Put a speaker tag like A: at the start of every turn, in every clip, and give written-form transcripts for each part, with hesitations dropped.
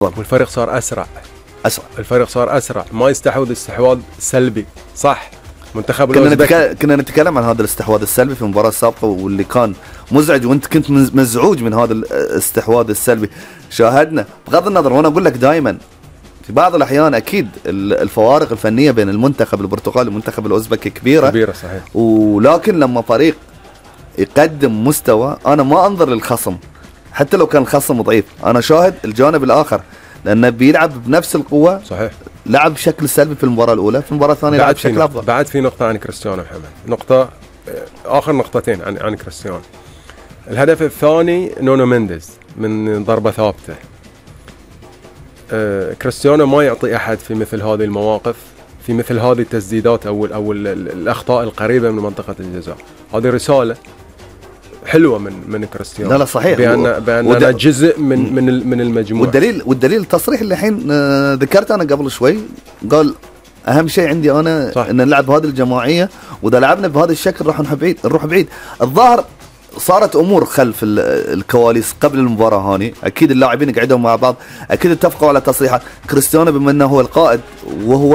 A: والفريق صار اسرع.
B: الفريق
A: صار اسرع، ما يستحوذ استحواذ سلبي. صح. منتخب
B: كنا نتكلم عن هذا الاستحواذ السلبي في المباراة السابقة، واللي كان مزعج، وانت كنت مزعوج من هذا الاستحواذ السلبي. شاهدنا بغض النظر، وانا اقول لك دائما في بعض الاحيان اكيد الفوارق الفنية بين المنتخب البرتغالي والمنتخب الاوزبكي كبيرة
A: صحيح.
B: ولكن لما فريق يقدم مستوى، انا ما انظر للخصم حتى لو كان الخصم ضعيف، انا شاهد الجانب الاخر لانه بيلعب بنفس القوة.
A: صحيح.
B: لعب بشكل سلبي في المباراة الأولى، في المباراة الثانية لعب بشكل أفضل.
A: بعد في نقطة عن كريستيانو محمد، آخر نقطتين عن كريستيانو. الهدف الثاني نونو مينديز من ضربة ثابتة. كريستيانو ما يعطي أحد في مثل هذه المواقف، في مثل هذه التسديدات أو الأخطاء القريبة من منطقة الجزاء. هذه رسالة حلوة من كريستيانو.
B: لا صحيح.
A: بأننا جزء من المجموعة.
B: والدليل التصريح اللي الحين ذكرت أنا قبل شوي، قال أهم شيء عندي أنا صح. إن نلعب بهذه الجماعية، وإذا لعبنا بهذا الشكل راح نروح بعيد. الظاهر صارت أمور خلف الكواليس قبل المباراة هاني، أكيد اللاعبين قعدوا مع بعض، أكيد اتفقوا على تصريحات كريستيانو بما أنه هو القائد وهو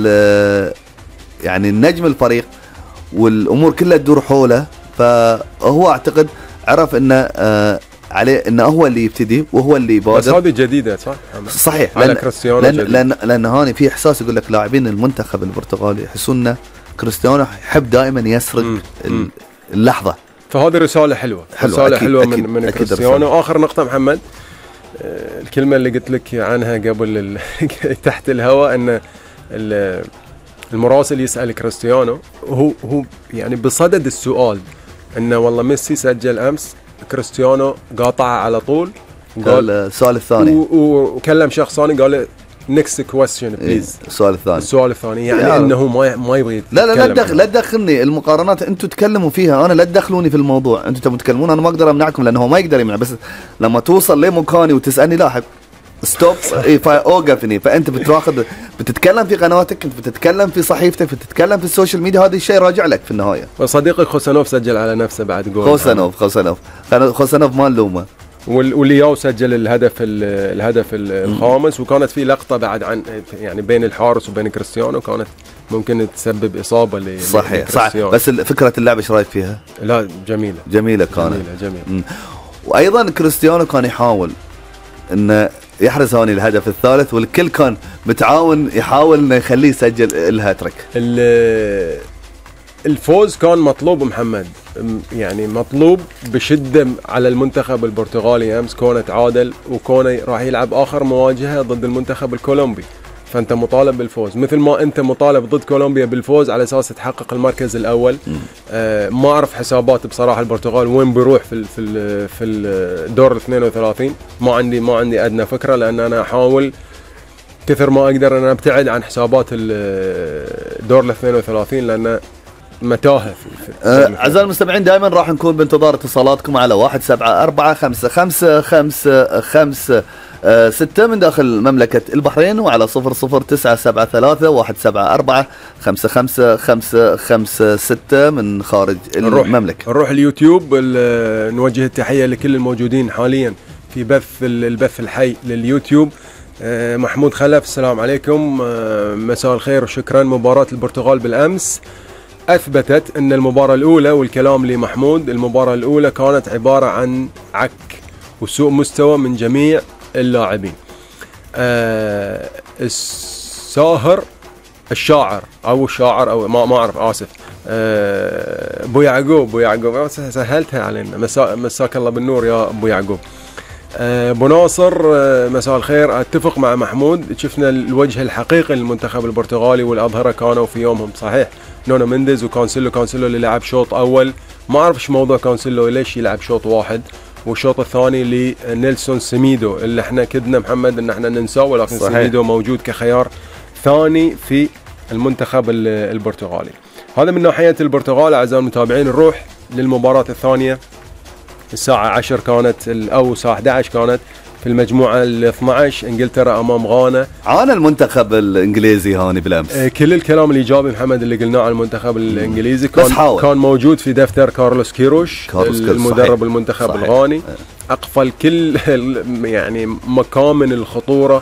B: يعني النجم الفريق، والأمور كلها تدور حوله، فهو اعتقد عرف انه عليه انه هو اللي يبتدي وهو اللي يبادر.
A: بس هذه جديده
B: صحيح.
A: على كريستيانو
B: لان هاني في احساس يقول لك لاعبين المنتخب البرتغالي يحسون ان كريستيانو يحب دائما يسرق اللحظه.
A: فهذه رساله حلوه رساله حلوه من كريستيانو. اخر نقطه محمد، الكلمه اللي قلت لك عنها قبل تحت الهواء، ان المراسل يسال كريستيانو، هو يعني بصدد السؤال انه والله ميسي سجل امس، كريستيانو قاطع على طول
B: قال السؤال الثاني،
A: وكلم شخص ثاني قال له نكست كويستشن بليز. السؤال الثاني يعني انه ما يبغى
B: لا تدخلني المقارنات، انتم تكلموا فيها، انا لا تدخلوني في الموضوع، انتم تبون تتكلمون، انا ما اقدر امنعكم لانه هو ما يقدر يمنع، بس لما توصل لمكاني وتسالني لاحق ستوب اوقفني. فانت بتتكلم في قنواتك، انت بتتكلم في صحيفتك، بتتكلم في السوشيال ميديا، هذا الشيء راجع لك في النهايه.
A: وصديقي خوسانوف سجل على نفسه بعد جول.
B: خوسانوف ما نلومه،
A: واللياو سجل الهدف الخامس، وكانت في لقطه بعد عن يعني بين الحارس وبين كريستيانو، كانت ممكن تسبب اصابه
B: صح. بس فكره اللعبه ايش رايك فيها؟
A: لا جميله كانت
B: جميله. وايضا كريستيانو كان يحاول انه يحرز هوني الهدف الثالث، والكل كان متعاون يحاول انه يخليه يسجل الهاتريك.
A: الفوز كان مطلوب محمد، يعني مطلوب بشده على المنتخب البرتغالي امس، كونه تعادل وكونه راح يلعب اخر مواجهه ضد المنتخب الكولومبي، فانت مطالب بالفوز مثل ما انت مطالب ضد كولومبيا بالفوز على اساس تحقق المركز الاول. ما اعرف حسابات بصراحه البرتغال وين بيروح في الدور ال32، ما عندي ادنى فكره، لان انا احاول كثر ما اقدر ان ابتعد عن حسابات الدور ال32 لان متاهه.
B: اعزائي المستمعين دائما راح نكون بانتظار اتصالاتكم على 1745555 من داخل مملكة البحرين، وعلى 00974 من خارج المملكة.
A: نروح اليوتيوب، نوجه التحية لكل الموجودين حاليا في البث الحي لليوتيوب. محمود خلف، السلام عليكم، مساء الخير وشكرا. مباراة البرتغال بالأمس أثبتت أن المباراة الأولى، والكلام لمحمود، المباراة الأولى كانت عبارة عن عك وسوء مستوى من جميع اللاعبين. الشاعر أو ما أعرف، آسف، أبو يعقوب سهلتها علينا، مساك الله بالنور يا أبو يعقوب. أبو ناصر، مساء الخير، أتفق مع محمود، شفنا الوجه الحقيقي للمنتخب البرتغالي والأظهرة كانوا في يومهم. صحيح، نونو مينديز وكانسيلو اللي لعب شوط أول، ما أعرف إيش موضوع كانسيلو ليش يلعب شوط واحد، والشوط الثاني لنيلسون سيميدو اللي احنا كدنا محمد ان احنا ننساه، ولكن صحيح. سيميدو موجود كخيار ثاني في المنتخب البرتغالي. هذا من ناحية البرتغال. أعزائي المتابعين، نروح للمباراة الثانية. الساعة 10 كانت أو الساعة 11 كانت في المجموعة ال12، انجلترا امام غانا.
B: عانى المنتخب الانجليزي هاني بالامس.
A: كل الكلام الايجابي محمد اللي قلناه على المنتخب الانجليزي كان موجود في دفتر كارلوس كيروش المدرب المنتخب صحيح. الغاني. اقفل كل يعني مكامن الخطوره